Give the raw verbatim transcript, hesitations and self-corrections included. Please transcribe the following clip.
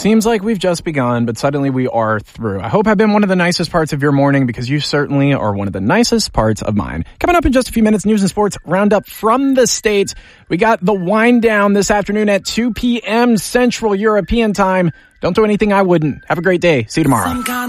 Seems like we've just begun, but suddenly we are through. I hope I've been one of the nicest parts of your morning because you certainly are one of the nicest parts of mine. Coming up in just a few minutes, news and sports roundup from the States. We got the wind down this afternoon at two p.m. Central European time. Don't do anything I wouldn't. Have a great day. See you tomorrow.